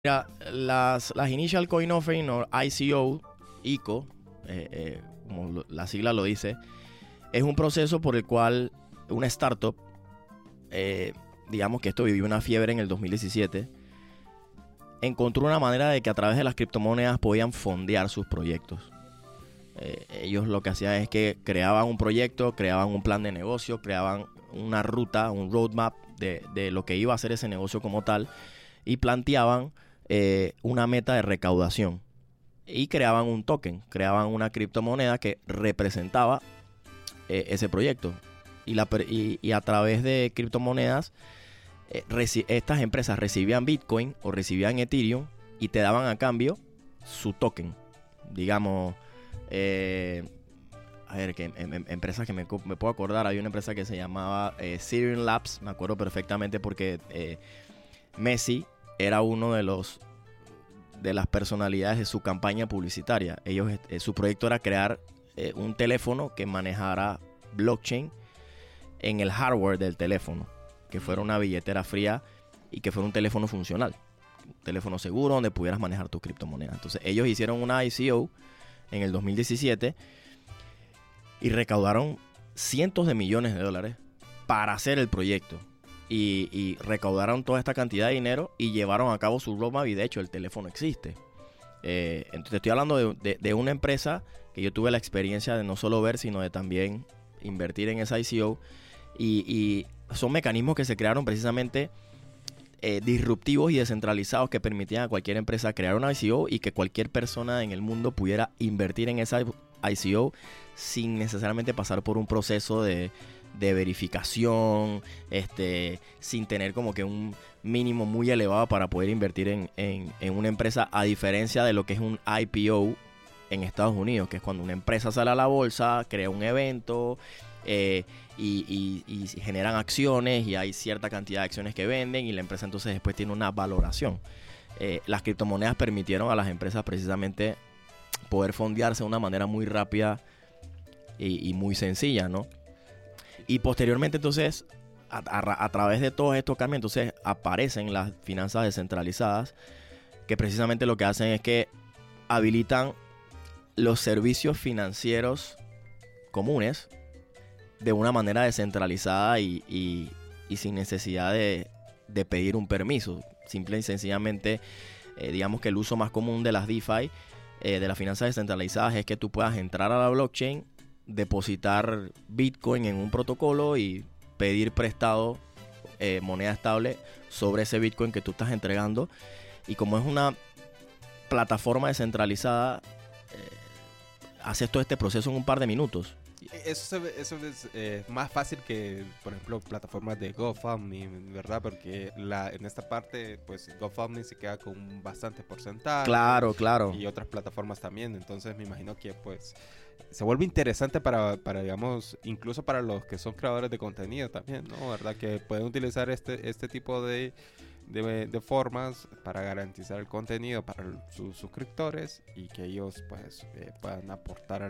Mira, las Initial Coin Offering o ICO, como la sigla lo dice, es un proceso por el cual una startup, digamos que esto vivió una fiebre en el 2017, encontró una manera de que a través de las criptomonedas podían fondear sus proyectos. Ellos lo que hacían es que creaban un proyecto, creaban un plan de negocio, creaban una ruta, un roadmap de lo que iba a ser ese negocio como tal, y planteaban una meta de recaudación y creaban un token, creaban una criptomoneda que representaba ese proyecto y a través de criptomonedas estas empresas recibían Bitcoin o recibían Ethereum y te daban a cambio su token, digamos. A ver, que empresas que me puedo acordar, había una empresa que se llamaba Serum Labs, me acuerdo perfectamente porque Messi era uno de las personalidades de su campaña publicitaria. Ellos, su proyecto era crear un teléfono que manejara blockchain en el hardware del teléfono, que fuera una billetera fría y que fuera un teléfono funcional, un teléfono seguro donde pudieras manejar tu criptomoneda. Entonces ellos hicieron una ICO en el 2017 y recaudaron cientos de millones de dólares para hacer el proyecto. Y recaudaron toda esta cantidad de dinero y llevaron a cabo su roadmap, y de hecho el teléfono existe. Entonces estoy hablando de una empresa que yo tuve la experiencia de no solo ver, sino de también invertir en esa ICO. Y son mecanismos que se crearon precisamente disruptivos y descentralizados, que permitían a cualquier empresa crear una ICO y que cualquier persona en el mundo pudiera invertir en esa ICO sin necesariamente pasar por un proceso de verificación, sin tener como que un mínimo muy elevado para poder invertir en una empresa, a diferencia de lo que es un IPO en Estados Unidos, que es cuando una empresa sale a la bolsa, crea un evento y generan acciones, y hay cierta cantidad de acciones que venden y la empresa entonces después tiene una valoración. Las criptomonedas permitieron a las empresas precisamente poder fondearse de una manera muy rápida y muy sencilla, ¿no? Y posteriormente entonces a través de todos estos cambios entonces aparecen las finanzas descentralizadas, que precisamente lo que hacen es que habilitan los servicios financieros comunes de una manera descentralizada y sin necesidad de pedir un permiso. Simple y sencillamente, digamos que el uso más común de las DeFi, de las finanzas descentralizadas, es que tú puedas entrar a la blockchain, depositar Bitcoin en un protocolo y pedir prestado moneda estable sobre ese Bitcoin que tú estás entregando. Y como es una plataforma descentralizada, haces todo este proceso en un par de minutos. Eso es más fácil que, por ejemplo, plataformas de GoFundMe, ¿verdad? Porque en esta parte, pues GoFundMe se queda con un bastante porcentaje. Claro. Y otras plataformas también. Entonces me imagino que pues se vuelve interesante para digamos, incluso para los que son creadores de contenido también, ¿no? ¿Verdad? Que pueden utilizar este tipo de formas para garantizar el contenido para sus suscriptores, y que ellos pues puedan aportar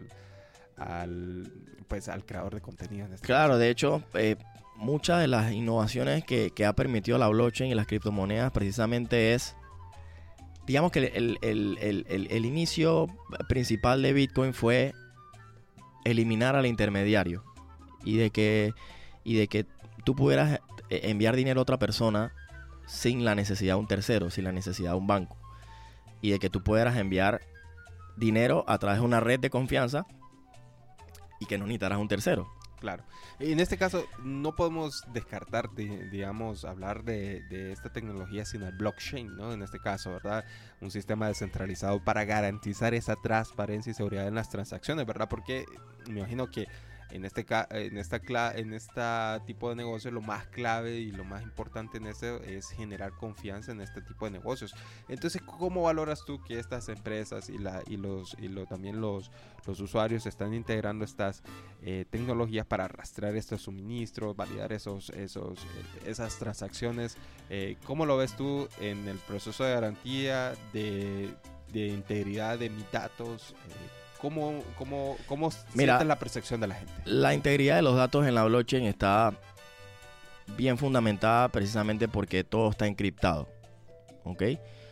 al creador de contenido en este Claro, caso. de hecho, muchas de las innovaciones que ha permitido la blockchain y las criptomonedas precisamente es, digamos que el inicio principal de Bitcoin fue eliminar al intermediario y de que tú pudieras enviar dinero a otra persona sin la necesidad de un tercero, sin la necesidad de un banco, y de que tú pudieras enviar dinero a través de una red de confianza y que no necesitaras un tercero. Claro. En este caso no podemos descartar, digamos, hablar de esta tecnología sin el blockchain, ¿no? En este caso, ¿verdad? Un sistema descentralizado para garantizar esa transparencia y seguridad en las transacciones, ¿verdad? Porque me imagino que en este tipo de negocios lo más clave y lo más importante en es generar confianza en este tipo de negocios. Entonces, ¿cómo valoras tú que estas empresas también los usuarios están integrando estas tecnologías para rastrear estos suministros, validar esas transacciones? ¿Cómo lo ves tú en el proceso de garantía de integridad de mis datos? ¿Cómo sientes la percepción de la gente? La integridad de los datos en la blockchain está bien fundamentada precisamente porque todo está encriptado, ¿ok?